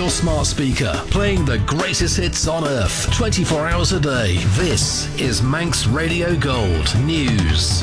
your smart speaker, playing the greatest hits on earth, 24 hours a day. This is Manx Radio Gold News.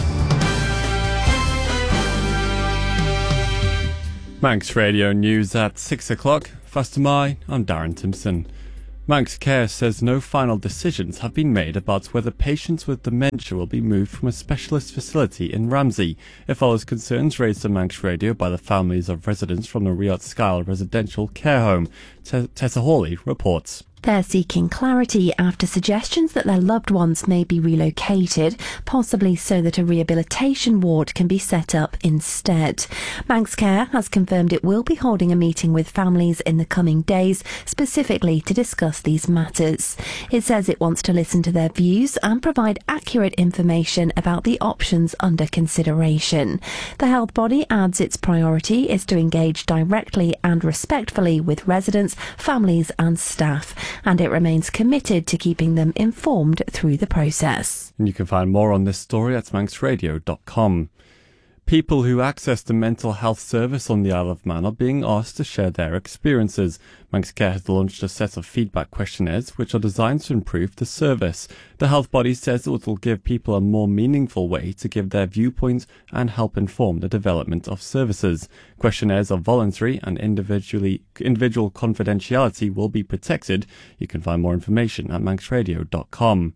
Manx Radio News at 6 o'clock. First to mine, I'm Darren Timpson. Manx Care says no final decisions have been made about whether patients with dementia will be moved from a specialist facility in Ramsey. It follows concerns raised to Manx Radio by the families of residents from the Riot Skyle residential care home. Tessa Hawley reports. They're seeking clarity after suggestions that their loved ones may be relocated, possibly so that a rehabilitation ward can be set up instead. Manx Care has confirmed it will be holding a meeting with families in the coming days, specifically to discuss these matters. It says it wants to listen to their views and provide accurate information about the options under consideration. The health body adds its priority is to engage directly and respectfully with residents, families and staff, and it remains committed to keeping them informed through the process. And you can find more on this story at manxradio.com. People who access the mental health service on the Isle of Man are being asked to share their experiences. Manx Care has launched a set of feedback questionnaires which are designed to improve the service. The health body says it will give people a more meaningful way to give their viewpoints and help inform the development of services. Questionnaires are voluntary and individual confidentiality will be protected. You can find more information at manxradio.com.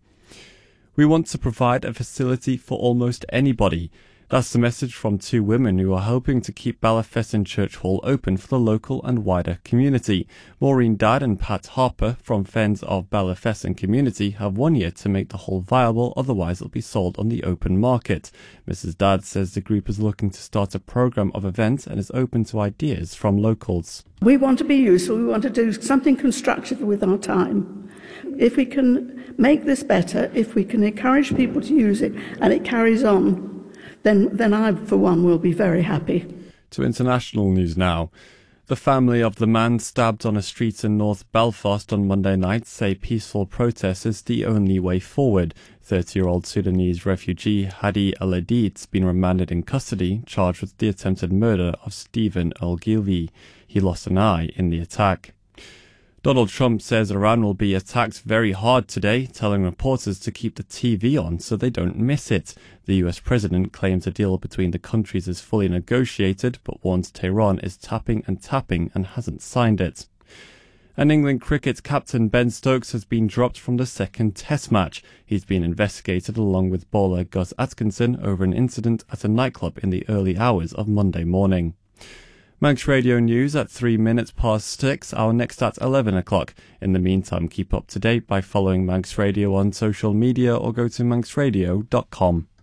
We want to provide a facility for almost anybody. That's the message from two women who are hoping to keep Ballafesson Church Hall open for the local and wider community. Maureen Dadd and Pat Harper from Friends of Ballafesson Community have 1 year to make the hall viable, otherwise it'll be sold on the open market. Mrs. Dadd says the group is looking to start a programme of events and is open to ideas from locals. We want to be useful, we want to do something constructive with our time. If we can make this better, if we can encourage people to use it and it carries on, then I, for one, will be very happy. To international news now. The family of the man stabbed on a street in North Belfast on Monday night say peaceful protest is the only way forward. 30-year-old Sudanese refugee Hadi Al-Adid's been remanded in custody, charged with the attempted murder of Stephen Ogilvie. He lost an eye in the attack. Donald Trump says Iran will be attacked very hard today, telling reporters to keep the TV on so they don't miss it. The US president claims a deal between the countries is fully negotiated, but warns Tehran is tapping and hasn't signed it. And England cricket captain Ben Stokes has been dropped from the second test match. He's been investigated along with bowler Gus Atkinson over an incident at a nightclub in the early hours of Monday morning. Manx Radio News at 3 minutes past 6, our next at 11 o'clock. In the meantime, keep up to date by following Manx Radio on social media or go to manxradio.com.